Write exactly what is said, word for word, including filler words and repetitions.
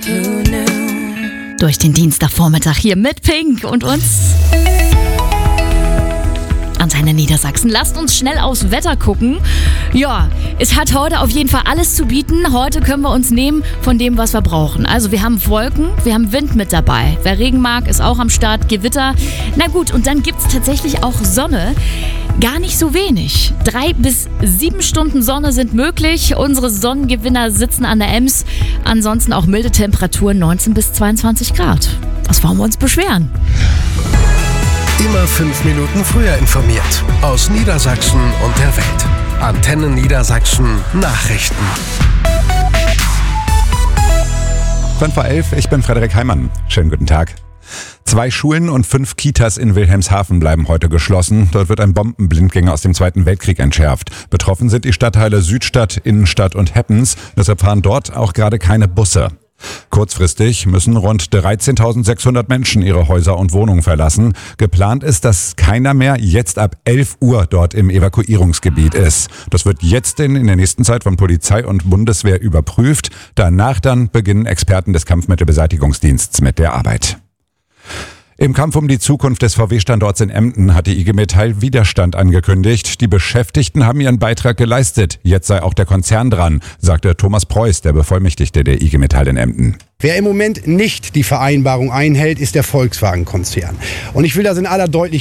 Durch den Dienstagvormittag hier mit Pink und uns. Antenne Niedersachsen. Lasst uns schnell aufs Wetter gucken. Ja, es hat heute auf jeden Fall alles zu bieten. Heute können wir uns nehmen von dem, was wir brauchen. Also wir haben Wolken, wir haben Wind mit dabei. Wer Regen mag, ist auch am Start. Gewitter. Na gut, und dann gibt es tatsächlich auch Sonne. Gar nicht so wenig. Drei bis sieben Stunden Sonne sind möglich. Unsere Sonnengewinner sitzen an der Ems. Ansonsten auch milde Temperaturen, neunzehn bis zweiundzwanzig Grad. Was wollen wir uns beschweren? Immer fünf Minuten früher informiert. Aus Niedersachsen und der Welt. Antenne Niedersachsen Nachrichten. fünf vor elf, ich bin Frederik Heimann. Schönen guten Tag. Zwei Schulen und fünf Kitas in Wilhelmshaven bleiben heute geschlossen. Dort wird ein Bombenblindgänger aus dem Zweiten Weltkrieg entschärft. Betroffen sind die Stadtteile Südstadt, Innenstadt und Heppens. Deshalb fahren dort auch gerade keine Busse. Kurzfristig müssen rund dreizehntausendsechshundert Menschen ihre Häuser und Wohnungen verlassen. Geplant ist, dass keiner mehr jetzt ab elf Uhr dort im Evakuierungsgebiet ist. Das wird jetzt in, in der nächsten Zeit von Polizei und Bundeswehr überprüft. Danach dann beginnen Experten des Kampfmittelbeseitigungsdienstes mit der Arbeit. Im Kampf um die Zukunft des V W-Standorts in Emden hat die I G Metall Widerstand angekündigt. Die Beschäftigten haben ihren Beitrag geleistet. Jetzt sei auch der Konzern dran, sagte Thomas Preuß, der Bevollmächtigte der I G Metall in Emden. Wer im Moment nicht die Vereinbarung einhält, ist der Volkswagen-Konzern. Und ich will das in aller Deutlichkeit